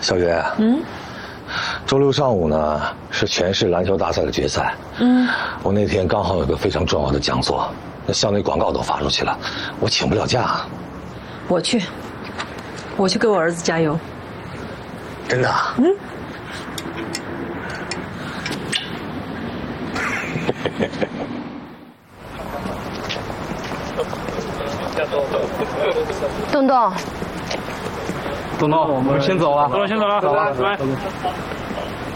小月，周六上午呢是全市篮球大赛的决赛。我那天刚好有个非常重要的讲座，那校内广告都发出去了，我请不了假。 我去给我儿子加油。 真的啊？ 东东， 东东，我们先走了。 先走了， 走吧， 拜拜。